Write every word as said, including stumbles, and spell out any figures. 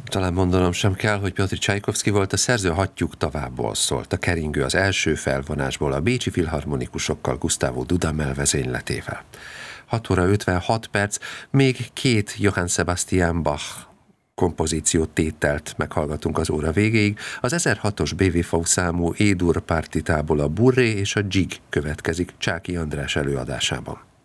Talán mondanom sem kell, hogy Piotr Csajkovszky volt a szerző, Hattyúk tavából szólt. A keringő az első felvonásból a bécsi filharmonikusokkal, Gustavo Dudamel vezényletével. hat óra ötvenhat perc, még két Johann Sebastian Bach kompozíció tételt meghallgatunk az óra végéig. Az ezerhatos bé vé vé számú E-dur partitából a Burré és a Jig következik Csáky András előadásában.